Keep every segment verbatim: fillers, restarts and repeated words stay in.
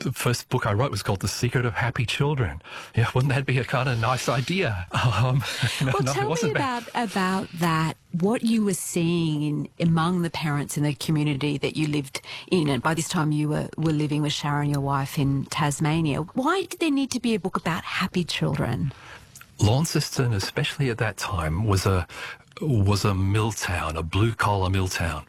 the first book I wrote was called The Secret of Happy Children. Yeah, wouldn't that be a kind of nice idea? Um, no, well, no, tell it wasn't me about, about that, what you were seeing in among the parents in the community that you lived in. And by this time you were, were living with Sharon, your wife, in Tasmania. Why did there need to be a book about happy children? Launceston, especially at that time, was a was a mill town, a blue-collar mill town.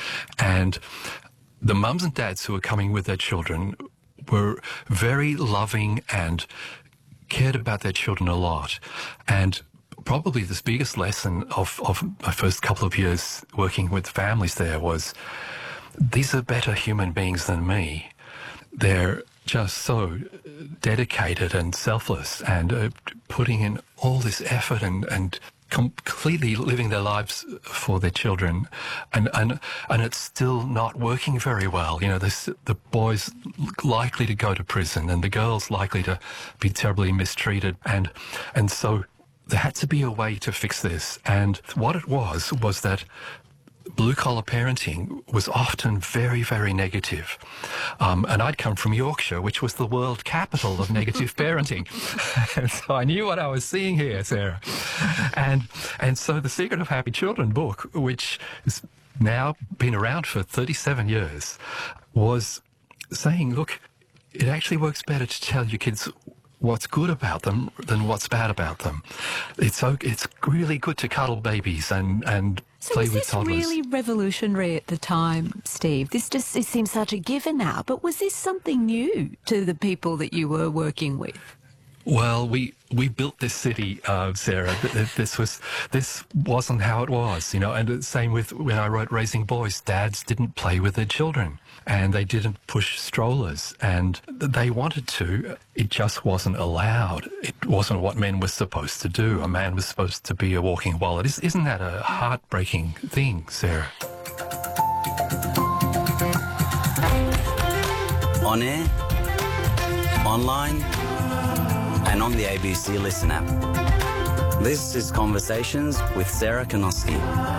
And the mums and dads who were coming with their children were very loving and cared about their children a lot. And probably the biggest lesson of, of my first couple of years working with families there was, these are better human beings than me. They're just so dedicated and selfless and uh, putting in all this effort and, and completely living their lives for their children, and and and it's still not working very well. You know, this, the boys likely to go to prison and the girls likely to be terribly mistreated, and and so there had to be a way to fix this. And what it was was that blue-collar parenting was often very, very negative. Um, and I'd come from Yorkshire, which was the world capital of negative parenting. And so I knew what I was seeing here, Sarah. And and so The Secret of Happy Children book, which has now been around for thirty-seven years, was saying, look, it actually works better to tell your kids what's good about them than what's bad about them. It's so, it's really good to cuddle babies and, and so play with toddlers. Was this really revolutionary at the time, Steve? This just it seems such a given now, but was this something new to the people that you were working with? Well, we we built this city, uh, Sarah. This was this wasn't how it was, you know. And the same with when I wrote Raising Boys. Dads didn't play with their children, and they didn't push strollers, and they wanted to. It just wasn't allowed. It wasn't what men were supposed to do. A man was supposed to be a walking wallet. Isn't that a heartbreaking thing, Sarah? On air, online, and on the A B C Listen app. This is Conversations with Sarah Kanoski.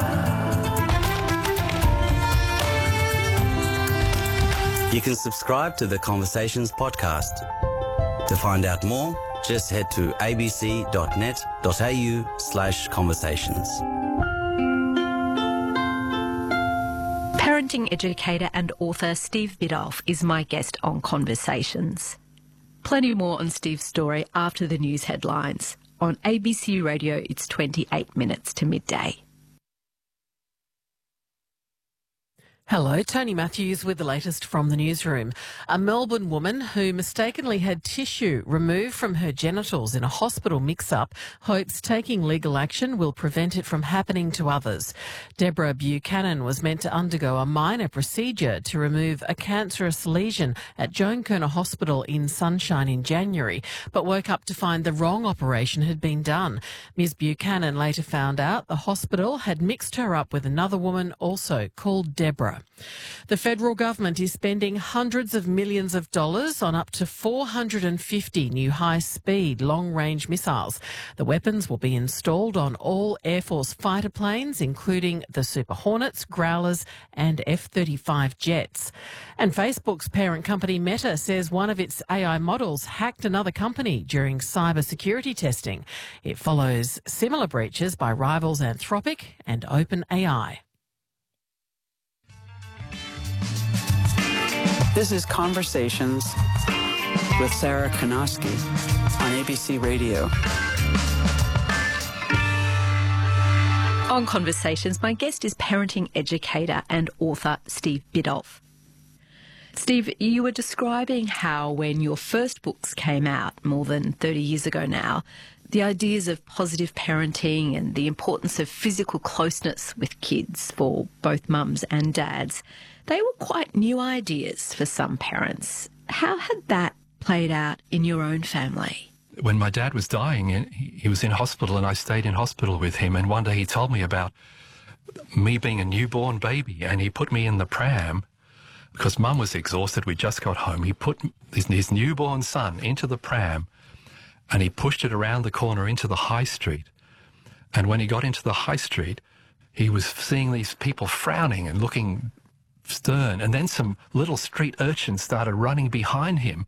You can subscribe to the Conversations podcast. To find out more, just head to abc.net.au slash conversations. Parenting educator and author Steve Biddulph is my guest on Conversations. Plenty more on Steve's story after the news headlines. On A B C Radio, it's twenty-eight minutes to midday. Hello, Tony Matthews with the latest from the newsroom. A Melbourne woman who mistakenly had tissue removed from her genitals in a hospital mix-up hopes taking legal action will prevent it from happening to others. Deborah Buchanan was meant to undergo a minor procedure to remove a cancerous lesion at Joan Kirner Hospital in Sunshine in January, but woke up to find the wrong operation had been done. Miz Buchanan later found out the hospital had mixed her up with another woman also called Deborah. The federal government is spending hundreds of millions of dollars on up to four hundred fifty new high-speed, long-range missiles. The weapons will be installed on all Air Force fighter planes, including the Super Hornets, Growlers and F thirty-five jets. And Facebook's parent company Meta says one of its A I models hacked another company during cybersecurity testing. It follows similar breaches by rivals Anthropic and OpenAI. This is Conversations with Sarah Kanoski on A B C Radio. On Conversations, my guest is parenting educator and author Steve Biddulph. Steve, you were describing how when your first books came out more than thirty years ago now, the ideas of positive parenting and the importance of physical closeness with kids for both mums and dads, they were quite new ideas for some parents. How had that played out in your own family? When my dad was dying, he was in hospital and I stayed in hospital with him. And one day he told me about me being a newborn baby, and he put me in the pram because Mum was exhausted. We just got home. He put his, his newborn son into the pram and he pushed it around the corner into the high street. And when he got into the high street, he was seeing these people frowning and looking stern, and then some little street urchins started running behind him